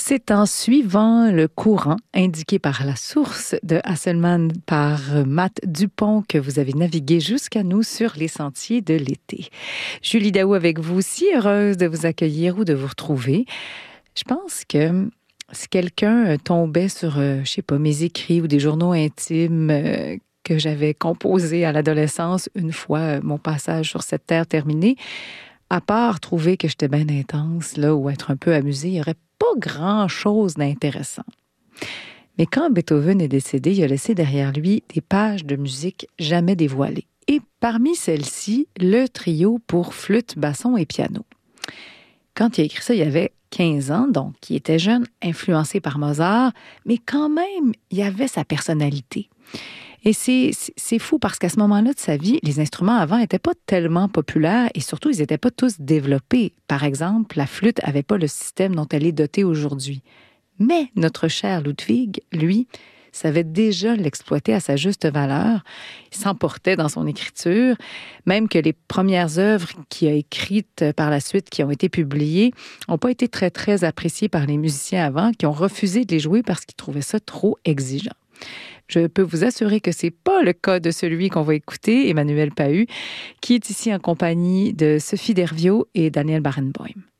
C'est en suivant le courant indiqué par la source de Hasselmann par Matt Dupont que vous avez navigué jusqu'à nous sur les sentiers de l'été. Julie Daou avec vous, si heureuse de vous accueillir ou de vous retrouver. Je pense que si quelqu'un tombait sur, je sais pas, mes écrits ou des journaux intimes que j'avais composés à l'adolescence, une fois mon passage sur cette terre terminé, à part trouver que j'étais bien intense là, ou être un peu amusée, il n'y aurait pas grand-chose d'intéressant. Mais quand Beethoven est décédé, il a laissé derrière lui des pages de musique jamais dévoilées. Et parmi celles-ci, le trio pour flûte, basson et piano. Quand il a écrit ça, il avait 15 ans, donc il était jeune, influencé par Mozart, mais quand même, il avait sa personnalité. Et c'est fou parce qu'à ce moment-là de sa vie, les instruments avant n'étaient pas tellement populaires et surtout, ils n'étaient pas tous développés. Par exemple, la flûte n'avait pas le système dont elle est dotée aujourd'hui. Mais notre cher Ludwig, lui, savait déjà l'exploiter à sa juste valeur. Il s'emportait dans son écriture, même que les premières œuvres qu'il a écrites par la suite, qui ont été publiées, n'ont pas été très, très appréciées par les musiciens avant, qui ont refusé de les jouer parce qu'ils trouvaient ça trop exigeant. Je peux vous assurer que c'est pas le cas de celui qu'on va écouter, Emmanuel Pahud, qui est ici en compagnie de Sophie Derviaux et Daniel Barenboim.